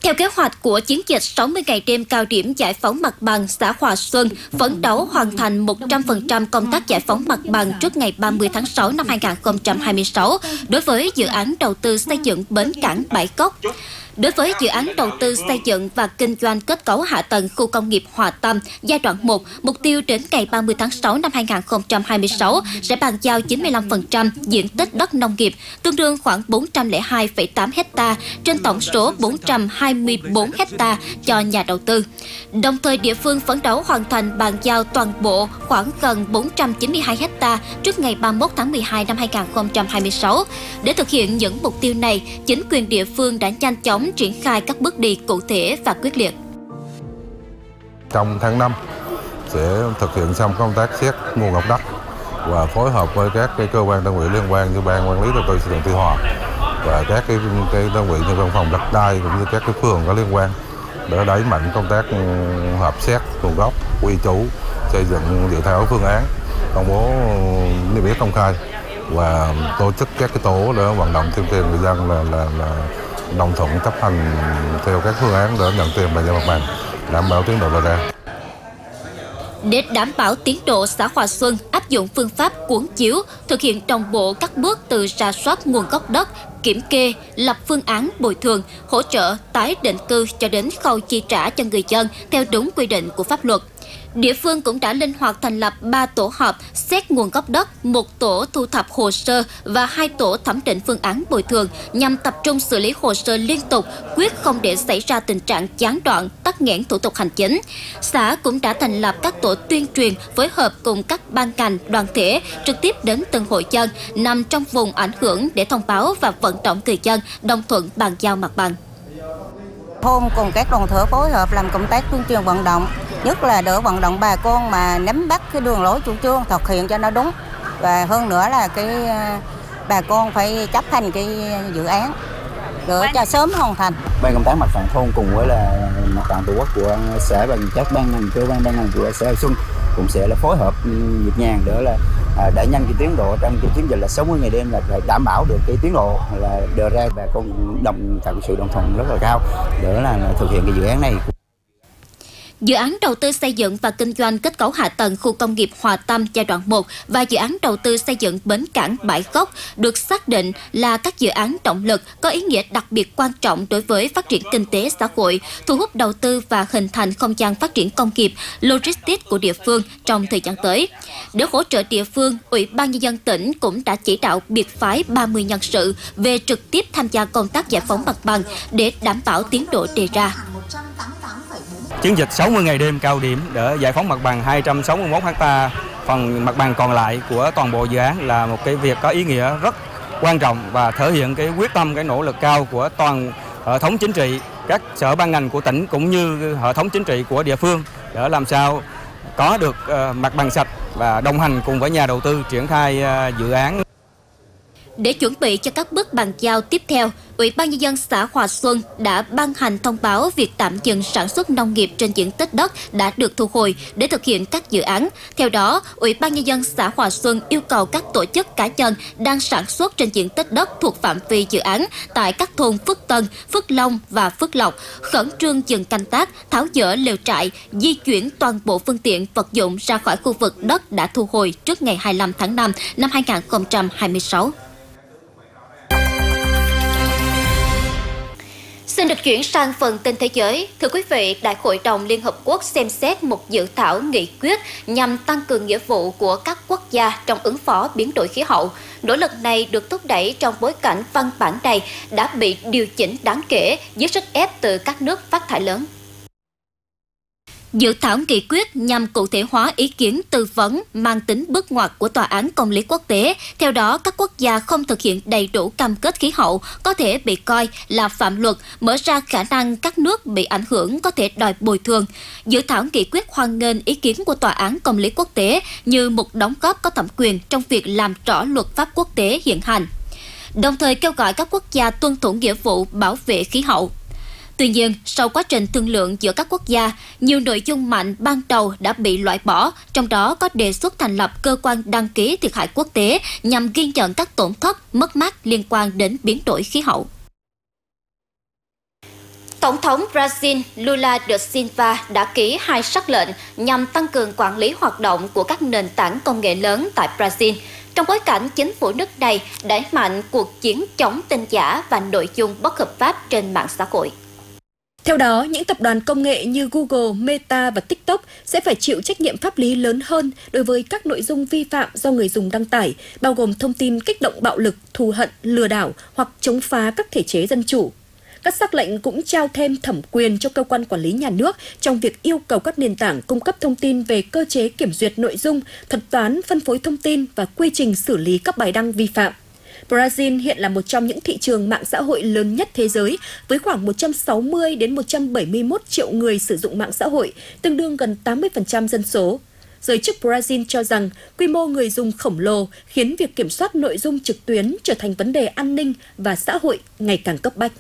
Theo kế hoạch của chiến dịch 60 ngày đêm cao điểm giải phóng mặt bằng xã Hòa Xuân, phấn đấu hoàn thành 100% công tác giải phóng mặt bằng trước ngày 30 tháng 6 năm 2026 đối với dự án đầu tư xây dựng bến cảng Bãi Cốc. Đối với dự án đầu tư xây dựng và kinh doanh kết cấu hạ tầng khu công nghiệp Hòa Tâm giai đoạn 1, mục tiêu đến ngày 30 tháng 6 năm 2026 sẽ bàn giao 95% diện tích đất nông nghiệp, tương đương khoảng 402,8 ha trên tổng số 424 ha cho nhà đầu tư. Đồng thời, địa phương phấn đấu hoàn thành bàn giao toàn bộ khoảng gần 492 ha trước ngày 31 tháng 12 năm 2026. Để thực hiện những mục tiêu này, chính quyền địa phương đã nhanh chóng triển khai các bước đi cụ thể và quyết liệt. Trong tháng 5 sẽ thực hiện xong công tác xét nguồn gốc đất và phối hợp với các cơ quan đơn vị liên quan như Ban Quản lý Đầu tư Xây dựng Tuy Hòa và các cái đơn vị như văn phòng đất đai cũng như các cái phường có liên quan để đẩy mạnh công tác hợp xét nguồn gốc, quy chủ, xây dựng dự thảo phương án, công bố niêm yết công khai và tổ chức các cái tổ để vận động tuyên truyền người dân là đồng thuận chấp hành theo các phương án để nhận tiền bàn giao mặt bằng, đảm bảo tiến độ đề ra. Để đảm bảo tiến độ, xã Hòa Xuân áp dụng phương pháp cuốn chiếu, thực hiện đồng bộ các bước từ rà soát nguồn gốc đất, kiểm kê, lập phương án bồi thường, hỗ trợ tái định cư cho đến khâu chi trả cho người dân theo đúng quy định của pháp luật. Địa phương cũng đã linh hoạt thành lập 3 tổ họp xét nguồn gốc đất, 1 tổ thu thập hồ sơ và 2 tổ thẩm định phương án bồi thường nhằm tập trung xử lý hồ sơ liên tục, quyết không để xảy ra tình trạng gián đoạn, tắc nghẽn thủ tục hành chính. Xã cũng đã thành lập các tổ tuyên truyền phối hợp cùng các ban ngành, đoàn thể trực tiếp đến từng hộ dân nằm trong vùng ảnh hưởng để thông báo và vận động người dân đồng thuận bàn giao mặt bằng. Thôn cùng các đoàn thể phối hợp làm công tác tuyên truyền vận động, nhất là đỡ vận động bà con mà nắm bắt cái đường lối chủ trương thực hiện cho nó đúng, và hơn nữa là bà con phải chấp hành cái dự án để cho sớm hoàn thành. Ban công tác mặt trận thôn cùng với là mặt trận tổ quốc của xã và các ban ngành, cơ quan ban ngành của xã Hòa Xuân cũng sẽ là phối hợp nhịp nhàng để là đẩy nhanh cái tiến độ trong cái chiến dịch là 60 ngày đêm, là đảm bảo được cái tiến độ là đề ra, bà con tạo sự đồng thuận rất là cao để là thực hiện cái dự án này. Dự án đầu tư xây dựng và kinh doanh kết cấu hạ tầng khu công nghiệp Hòa Tâm giai đoạn 1 và dự án đầu tư xây dựng bến cảng Bãi Cốc được xác định là các dự án động lực có ý nghĩa đặc biệt quan trọng đối với phát triển kinh tế xã hội, thu hút đầu tư và hình thành không gian phát triển công nghiệp, logistics của địa phương trong thời gian tới. Để hỗ trợ địa phương, Ủy ban Nhân dân tỉnh cũng đã chỉ đạo biệt phái 30 nhân sự về trực tiếp tham gia công tác giải phóng mặt bằng để đảm bảo tiến độ đề ra. Chiến dịch 60 ngày đêm cao điểm để giải phóng mặt bằng 261 ha, phần mặt bằng còn lại của toàn bộ dự án là một cái việc có ý nghĩa rất quan trọng và thể hiện cái quyết tâm, cái nỗ lực cao của toàn hệ thống chính trị, các sở ban ngành của tỉnh cũng như hệ thống chính trị của địa phương để làm sao có được mặt bằng sạch và đồng hành cùng với nhà đầu tư triển khai dự án. Để chuẩn bị cho các bước bàn giao tiếp theo, Ủy ban Nhân dân xã Hòa Xuân đã ban hành thông báo việc tạm dừng sản xuất nông nghiệp trên diện tích đất đã được thu hồi để thực hiện các dự án. Theo đó, Ủy ban Nhân dân xã Hòa Xuân yêu cầu các tổ chức cá nhân đang sản xuất trên diện tích đất thuộc phạm vi dự án tại các thôn Phước Tân, Phước Long và Phước Lộc khẩn trương dừng canh tác, tháo dỡ lều trại, di chuyển toàn bộ phương tiện vật dụng ra khỏi khu vực đất đã thu hồi trước ngày 25 tháng 5 năm 2026. Xin được chuyển sang phần tin thế giới. Thưa quý vị, Đại hội đồng Liên Hợp Quốc xem xét một dự thảo nghị quyết nhằm tăng cường nghĩa vụ của các quốc gia trong ứng phó biến đổi khí hậu. Nỗ lực này được thúc đẩy trong bối cảnh văn bản này đã bị điều chỉnh đáng kể dưới sức ép từ các nước phát thải lớn. Dự thảo nghị quyết nhằm cụ thể hóa ý kiến tư vấn mang tính bước ngoặt của Tòa án Công lý Quốc tế. Theo đó, các quốc gia không thực hiện đầy đủ cam kết khí hậu có thể bị coi là phạm luật, mở ra khả năng các nước bị ảnh hưởng có thể đòi bồi thường. Dự thảo nghị quyết hoan nghênh ý kiến của Tòa án Công lý Quốc tế như một đóng góp có thẩm quyền trong việc làm rõ luật pháp quốc tế hiện hành, đồng thời kêu gọi các quốc gia tuân thủ nghĩa vụ bảo vệ khí hậu. Tuy nhiên, sau quá trình thương lượng giữa các quốc gia, nhiều nội dung mạnh ban đầu đã bị loại bỏ, trong đó có đề xuất thành lập cơ quan đăng ký thiệt hại quốc tế nhằm ghi nhận các tổn thất, mất mát liên quan đến biến đổi khí hậu. Tổng thống Brazil Lula da Silva đã ký 2 sắc lệnh nhằm tăng cường quản lý hoạt động của các nền tảng công nghệ lớn tại Brazil, trong bối cảnh chính phủ nước này đẩy mạnh cuộc chiến chống tin giả và nội dung bất hợp pháp trên mạng xã hội. Theo đó, những tập đoàn công nghệ như Google, Meta và TikTok sẽ phải chịu trách nhiệm pháp lý lớn hơn đối với các nội dung vi phạm do người dùng đăng tải, bao gồm thông tin kích động bạo lực, thù hận, lừa đảo hoặc chống phá các thể chế dân chủ. Các sắc lệnh cũng trao thêm thẩm quyền cho cơ quan quản lý nhà nước trong việc yêu cầu các nền tảng cung cấp thông tin về cơ chế kiểm duyệt nội dung, thuật toán, phân phối thông tin và quy trình xử lý các bài đăng vi phạm. Brazil hiện là một trong những thị trường mạng xã hội lớn nhất thế giới với khoảng 160 đến 171 triệu người sử dụng mạng xã hội, tương đương gần 80% dân số. Giới chức Brazil cho rằng quy mô người dùng khổng lồ khiến việc kiểm soát nội dung trực tuyến trở thành vấn đề an ninh và xã hội ngày càng cấp bách.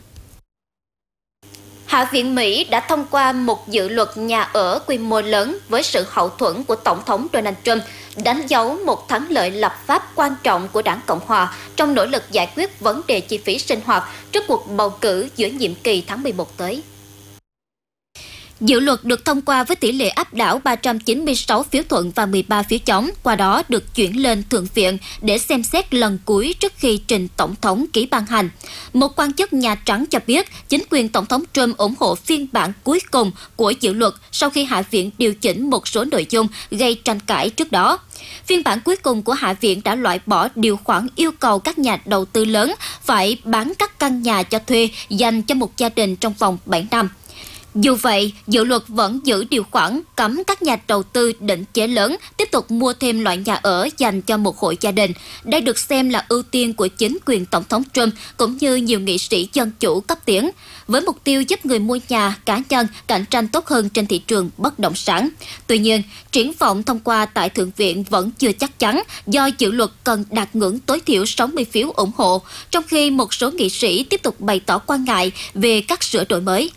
Hạ viện Mỹ đã thông qua một dự luật nhà ở quy mô lớn với sự hậu thuẫn của Tổng thống Donald Trump, đánh dấu một thắng lợi lập pháp quan trọng của Đảng Cộng Hòa trong nỗ lực giải quyết vấn đề chi phí sinh hoạt trước cuộc bầu cử giữa nhiệm kỳ tháng 11 tới. Dự luật được thông qua với tỷ lệ áp đảo 396 phiếu thuận và 13 phiếu chống, qua đó được chuyển lên Thượng viện để xem xét lần cuối trước khi trình Tổng thống ký ban hành. Một quan chức Nhà Trắng cho biết chính quyền Tổng thống Trump ủng hộ phiên bản cuối cùng của dự luật sau khi Hạ viện điều chỉnh một số nội dung gây tranh cãi trước đó. Phiên bản cuối cùng của Hạ viện đã loại bỏ điều khoản yêu cầu các nhà đầu tư lớn phải bán các căn nhà cho thuê dành cho một gia đình trong vòng 7 năm. Dù vậy, dự luật vẫn giữ điều khoản cấm các nhà đầu tư định chế lớn tiếp tục mua thêm loại nhà ở dành cho một hộ gia đình. Đây được xem là ưu tiên của chính quyền Tổng thống Trump cũng như nhiều nghị sĩ dân chủ cấp tiến, với mục tiêu giúp người mua nhà cá nhân cạnh tranh tốt hơn trên thị trường bất động sản. Tuy nhiên, triển vọng thông qua tại Thượng viện vẫn chưa chắc chắn do dự luật cần đạt ngưỡng tối thiểu 60 phiếu ủng hộ, trong khi một số nghị sĩ tiếp tục bày tỏ quan ngại về các sửa đổi mới.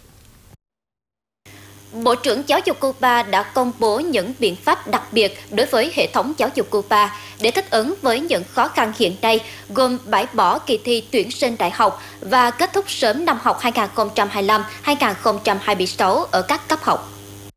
Bộ trưởng Giáo dục Cuba đã công bố những biện pháp đặc biệt đối với hệ thống giáo dục Cuba để thích ứng với những khó khăn hiện nay, gồm bãi bỏ kỳ thi tuyển sinh đại học và kết thúc sớm năm học 2025-2026 ở các cấp học.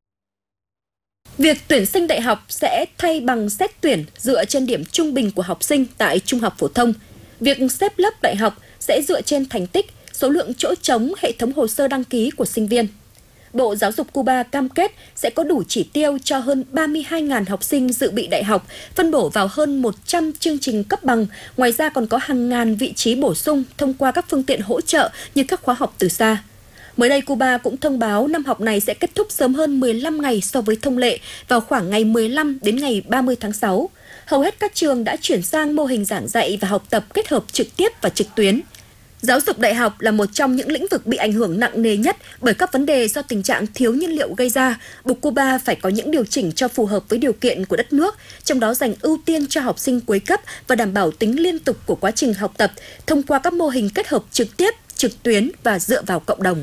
Việc tuyển sinh đại học sẽ thay bằng xét tuyển dựa trên điểm trung bình của học sinh tại trung học phổ thông. Việc xếp lớp đại học sẽ dựa trên thành tích, số lượng chỗ trống hệ thống hồ sơ đăng ký của sinh viên. Bộ Giáo dục Cuba cam kết sẽ có đủ chỉ tiêu cho hơn 32.000 học sinh dự bị đại học, phân bổ vào hơn 100 chương trình cấp bằng. Ngoài ra còn có hàng ngàn vị trí bổ sung thông qua các phương tiện hỗ trợ như các khóa học từ xa. Mới đây, Cuba cũng thông báo năm học này sẽ kết thúc sớm hơn 15 ngày so với thông lệ vào khoảng ngày 15 đến ngày 30 tháng 6. Hầu hết các trường đã chuyển sang mô hình giảng dạy và học tập kết hợp trực tiếp và trực tuyến. Giáo dục đại học là một trong những lĩnh vực bị ảnh hưởng nặng nề nhất bởi các vấn đề do tình trạng thiếu nhiên liệu gây ra, buộc Cuba phải có những điều chỉnh cho phù hợp với điều kiện của đất nước, trong đó dành ưu tiên cho học sinh cuối cấp và đảm bảo tính liên tục của quá trình học tập thông qua các mô hình kết hợp trực tiếp, trực tuyến và dựa vào cộng đồng.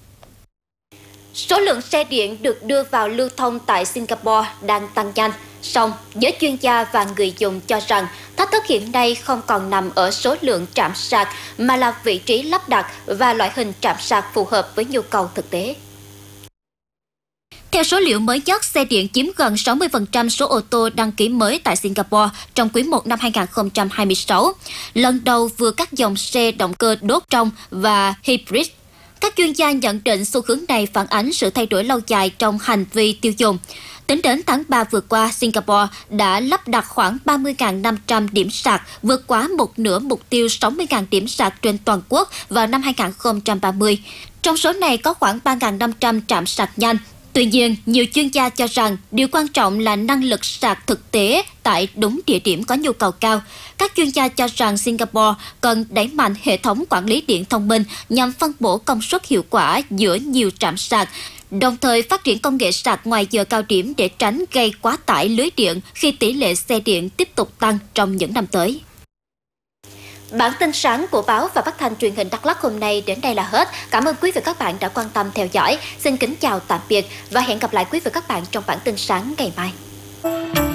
Số lượng xe điện được đưa vào lưu thông tại Singapore đang tăng nhanh. Song, giới chuyên gia và người dùng cho rằng thách thức hiện nay không còn nằm ở số lượng trạm sạc mà là vị trí lắp đặt và loại hình trạm sạc phù hợp với nhu cầu thực tế. Theo số liệu mới nhất, xe điện chiếm gần 60% số ô tô đăng ký mới tại Singapore trong quý 1 năm 2026, lần đầu vượt các dòng xe động cơ đốt trong và hybrid. Các chuyên gia nhận định xu hướng này phản ánh sự thay đổi lâu dài trong hành vi tiêu dùng. Tính đến tháng 3 vừa qua, Singapore đã lắp đặt khoảng 30.500 điểm sạc, vượt quá một nửa mục tiêu 60.000 điểm sạc trên toàn quốc vào năm 2030. Trong số này có khoảng 3.500 trạm sạc nhanh. Tuy nhiên, nhiều chuyên gia cho rằng điều quan trọng là năng lực sạc thực tế tại đúng địa điểm có nhu cầu cao. Các chuyên gia cho rằng Singapore cần đẩy mạnh hệ thống quản lý điện thông minh nhằm phân bổ công suất hiệu quả giữa nhiều trạm sạc, đồng thời phát triển công nghệ sạc ngoài giờ cao điểm để tránh gây quá tải lưới điện khi tỷ lệ xe điện tiếp tục tăng trong những năm tới. Bản tin sáng của báo và phát thanh truyền hình Đắk Lắk hôm nay đến đây là hết. Cảm ơn quý vị và các bạn đã quan tâm theo dõi. Xin kính chào tạm biệt và hẹn gặp lại quý vị và các bạn trong bản tin sáng ngày mai.